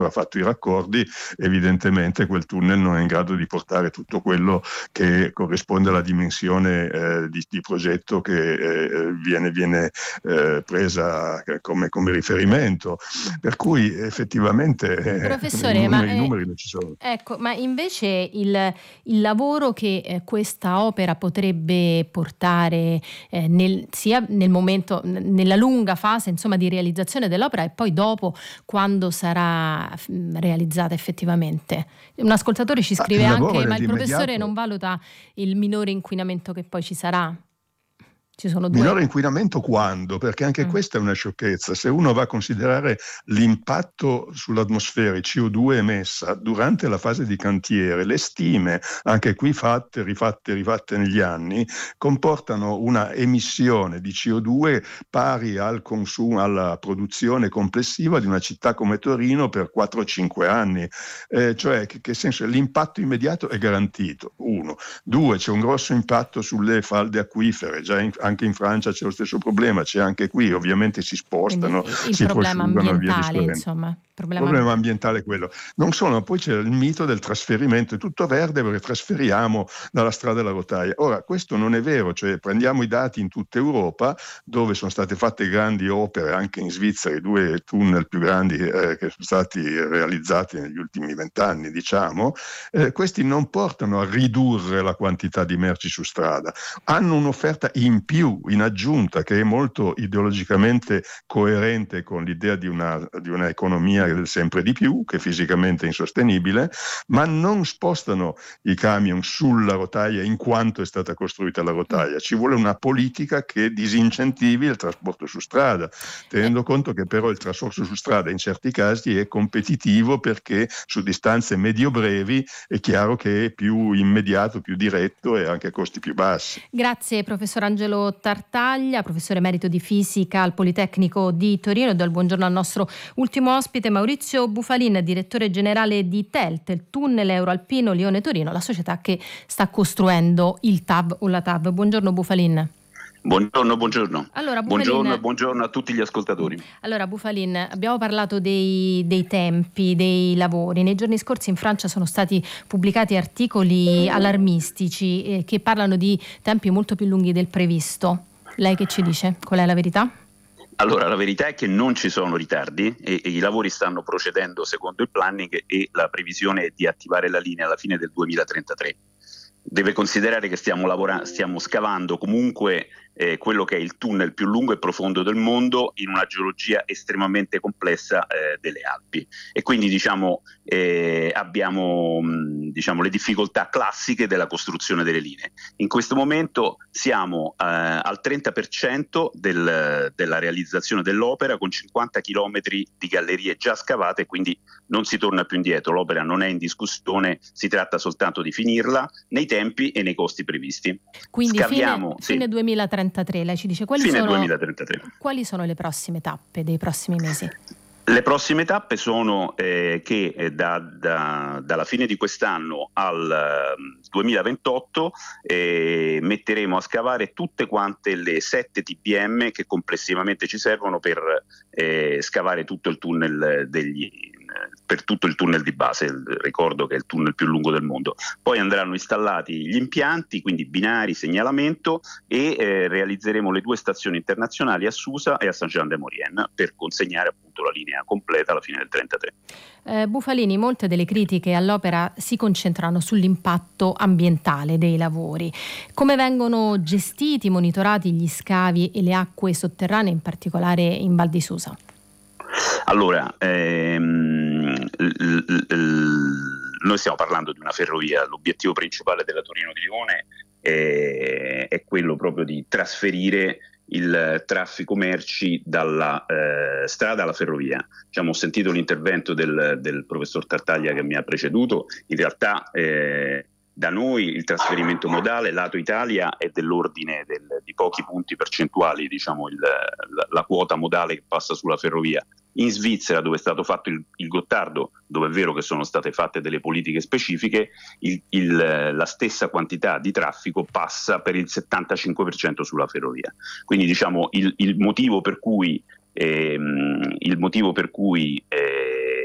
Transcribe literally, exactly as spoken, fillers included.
ha fatto i raccordi, evidentemente quel tunnel non è in grado di portare tutto quello che corrisponde alla dimensione eh, di, di progetto che eh, viene, viene eh, presa come, come riferimento, per cui effettivamente eh, Professore, i, numeri, ma, i eh, numeri non ci sono. Ecco, ma invece il, il lavoro che eh, questa opera potrebbe portare eh, nel, sia nel momento, nella lunga fase insomma di realizzazione dell'opera e poi dopo quando sarà mh, realizzata effettivamente. Un ascoltatore ci scrive Ah, il anche: ma il professore non immediato. valuta il minore inquinamento che poi ci sarà? Ci sono due. Minore inquinamento quando? Perché anche Mm. questa è una sciocchezza. Se uno va a considerare l'impatto sull'atmosfera, C O due emessa durante la fase di cantiere, le stime, anche qui fatte, rifatte, rifatte negli anni, comportano una emissione di C O due pari al consumo, alla produzione complessiva di una città come Torino per quattro cinque anni. Eh, cioè, che, che senso? L'impatto immediato è garantito, uno. Due, c'è un grosso impatto sulle falde acquifere, già in, anche in Francia c'è lo stesso problema, c'è anche qui, ovviamente si spostano, Quindi il si problema prosciugano e via ambientale, discorrendo. insomma. Il Problema... problema ambientale è quello. Non solo, poi c'è il mito del trasferimento, è tutto verde perché trasferiamo dalla strada alla rotaia. Ora, questo non è vero, cioè prendiamo i dati in tutta Europa, dove sono state fatte grandi opere, anche in Svizzera, i due tunnel più grandi eh, che sono stati realizzati negli ultimi vent'anni, diciamo, eh, questi non portano a ridurre la quantità di merci su strada, hanno un'offerta in più, in aggiunta, che è molto ideologicamente coerente con l'idea di una, di una economia del sempre di più, che è fisicamente insostenibile, ma non spostano i camion sulla rotaia in quanto è stata costruita la rotaia. Ci vuole una politica che disincentivi il trasporto su strada, tenendo conto che però il trasporto su strada in certi casi è competitivo perché su distanze medio-brevi è chiaro che è più immediato, più diretto e anche a costi più bassi. Grazie professor Angelo Tartaglia, professore emerito di fisica al Politecnico di Torino. Do il buongiorno al nostro ultimo ospite Maurizio Bufalin, direttore generale di TELT, il tunnel Euroalpino Lione-Torino, la società che sta costruendo il T A V o la T A V. Buongiorno Bufalin. Buongiorno, buongiorno. Allora, Bufalin, buongiorno, buongiorno a tutti gli ascoltatori. Allora Bufalin, abbiamo parlato dei, dei tempi, dei lavori. Nei giorni scorsi in Francia sono stati pubblicati articoli allarmistici eh, che parlano di tempi molto più lunghi del previsto. Lei che ci dice? Qual è la verità? Allora, la verità è che non ci sono ritardi e, e i lavori stanno procedendo secondo il planning e la previsione è di attivare la linea alla fine del duemilatrentatré. Deve considerare che stiamo lavorando, stiamo scavando comunque eh, quello che è il tunnel più lungo e profondo del mondo in una geologia estremamente complessa eh, delle Alpi e quindi diciamo eh, abbiamo mh, diciamo le difficoltà classiche della costruzione delle linee. In questo momento siamo eh, al trenta per cento del, della realizzazione dell'opera con cinquanta chilometri di gallerie già scavate, quindi non si torna più indietro, l'opera non è in discussione, si tratta soltanto di finirla nei tempi e nei costi previsti. Quindi Scaviamo, fine, fine sì. duemilatrentatré, lei ci dice quali fine sono, duemilatrentatré. Quali sono le prossime tappe dei prossimi mesi? Le prossime tappe sono eh, che eh, da, da, dalla fine di quest'anno al eh, duemilaventotto eh, metteremo a scavare tutte quante le sette T B M che complessivamente ci servono per eh, scavare tutto il tunnel degli per tutto il tunnel di base, ricordo che è il tunnel più lungo del mondo. Poi andranno installati gli impianti, quindi binari, segnalamento e eh, realizzeremo le due stazioni internazionali a Susa e a Saint-Jean-de-Maurienne per consegnare appunto la linea completa alla fine del trentatré. Eh, Bufalini, molte delle critiche all'opera si concentrano sull'impatto ambientale dei lavori. Come vengono gestiti, monitorati gli scavi e le acque sotterranee, in particolare in Val di Susa? Allora, ehm, l, l, l, noi stiamo parlando di una ferrovia, l'obiettivo principale della Torino-Lione è, è quello proprio di trasferire il traffico merci dalla eh, strada alla ferrovia. Diciamo, ho sentito l'intervento del, del professor Tartaglia che mi ha preceduto, in realtà eh, da noi il trasferimento modale lato Italia è dell'ordine del, di pochi punti percentuali, diciamo il, la, la quota modale che passa sulla ferrovia. In Svizzera, dove è stato fatto il, il Gottardo, dove è vero che sono state fatte delle politiche specifiche, il, il, la stessa quantità di traffico passa per il settantacinque per cento sulla ferrovia. Quindi diciamo il, il motivo per cui ehm, il motivo per cui eh,